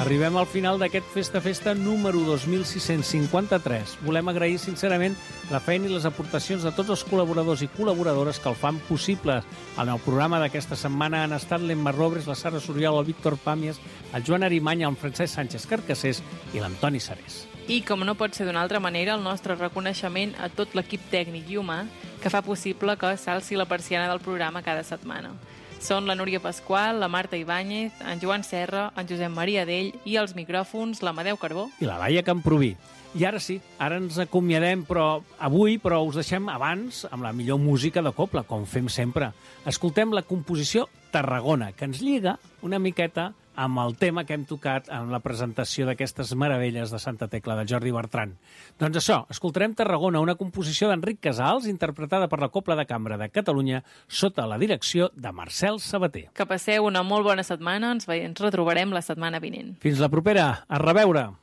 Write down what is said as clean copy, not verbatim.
Arribem al final d'aquest Festa número 2653. Volem agrair sincerament la feina i les aportacions de tots els col·laboradors i col·laboradores que el fan possible. En el programa d'aquesta setmana han estat l'Emma Robres, la Sara Soriol, el Víctor Pàmies, el Joan Arimany, el Francesc Sánchez Carcassés i l'Antoni Sarés. I, com no pot ser d'una altra manera, el nostre reconeixement a tot l'equip tècnic i humà que fa possible que s'alci la persiana del programa cada setmana. Són la Núria Pasqual, la Marta Ibáñez, en Joan Serra, en Josep Maria Dell i als micròfons l'Amadeu Carbó. I la Laia Camproví. I ara sí, ara ens acomiadem, però us deixem abans amb la millor música de cobla, com fem sempre. Escoltem la composició Tarragona, que ens lliga una miqueta amb el tema que hem tocat en la presentació d'aquestes meravelles de Santa Tecla, de Jordi Bertran. Doncs això, escoltarem Tarragona, una composició d'Enric Casals, interpretada per la Cobla de Cambra de Catalunya, sota la direcció de Marcel Sabater. Que passeu una molt bona setmana, ens retrobarem la setmana vinent. Fins la propera, a reveure!